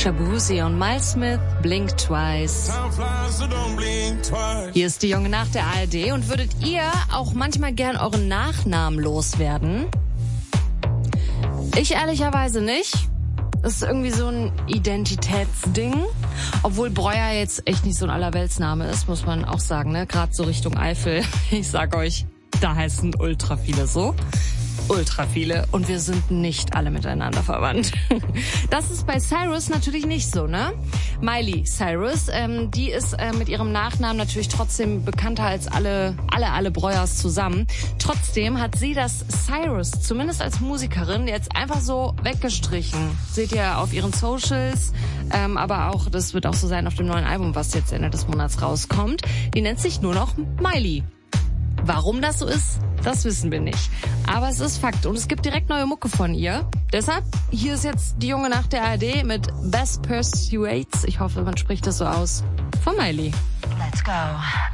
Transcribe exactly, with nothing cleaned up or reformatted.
Shabuzi und Miles Smith, Blink Twice. Hier ist die junge Nacht der A R D. Und würdet ihr auch manchmal gern euren Nachnamen loswerden? Ich ehrlicherweise nicht. Das ist irgendwie so ein Identitätsding. Obwohl Breuer jetzt echt nicht so ein Allerweltsname ist, muss man auch sagen, ne? Gerade so Richtung Eifel. Ich sag euch, da heißen ultra viele so. Ultra viele. Und wir sind nicht alle miteinander verwandt. Das ist bei Cyrus natürlich nicht so, ne? Miley Cyrus, ähm, die ist äh, mit ihrem Nachnamen natürlich trotzdem bekannter als alle, alle, alle Breuers zusammen. Trotzdem hat sie das Cyrus, zumindest als Musikerin, jetzt einfach so weggestrichen. Seht ihr auf ihren Socials, ähm, aber auch, das wird auch so sein auf dem neuen Album, was jetzt Ende des Monats rauskommt. Die nennt sich nur noch Miley. Warum das so ist, das wissen wir nicht. Aber es ist Fakt und es gibt direkt neue Mucke von ihr. Deshalb, hier ist jetzt die junge Nacht der A R D mit Best Pursuits. Ich hoffe, man spricht das so aus. Von Miley. Let's go.